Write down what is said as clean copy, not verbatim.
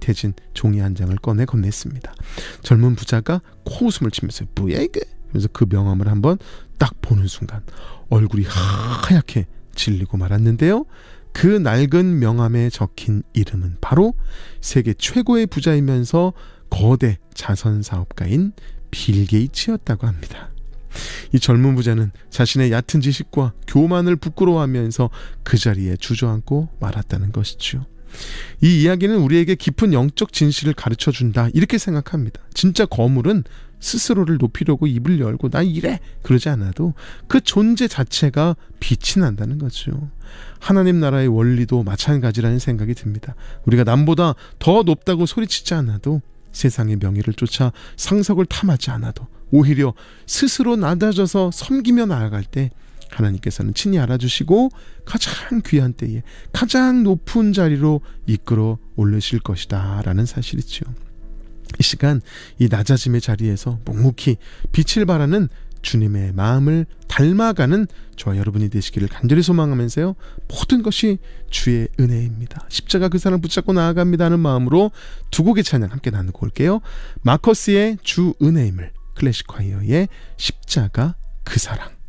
눅눅해진 종이 한 장을 꺼내 건넸습니다. 젊은 부자가 코웃음을 치면서 뭐야 이게? 그래서 그 명함을 한번 딱 보는 순간 얼굴이 하얗게 질리고 말았는데요. 그 낡은 명함에 적힌 이름은 바로 세계 최고의 부자이면서 거대 자선사업가인 빌 게이츠였다고 합니다. 이 젊은 부자는 자신의 얕은 지식과 교만을 부끄러워하면서 그 자리에 주저앉고 말았다는 것이죠. 이 이야기는 우리에게 깊은 영적 진실을 가르쳐준다 이렇게 생각합니다. 진짜 거물은 스스로를 높이려고 입을 열고 나 이래 그러지 않아도 그 존재 자체가 빛이 난다는 거죠. 하나님 나라의 원리도 마찬가지라는 생각이 듭니다. 우리가 남보다 더 높다고 소리치지 않아도 세상의 명예를 쫓아 상석을 탐하지 않아도 오히려 스스로 낮아져서 섬기며 나아갈 때 하나님께서는 친히 알아주시고 가장 귀한 때에 가장 높은 자리로 이끌어 올리실 것이다 라는 사실이죠. 이 시간 이 낮아짐의 자리에서 묵묵히 빛을 발하는 주님의 마음을 닮아가는 저와 여러분이 되시기를 간절히 소망하면서요, 모든 것이 주의 은혜입니다. 십자가 그 사랑을 붙잡고 나아갑니다 하는 마음으로 두 곡의 찬양 함께 나누고 올게요. 마커스의 주 은혜임을, 클래식 콰이어의 십자가 그 사랑.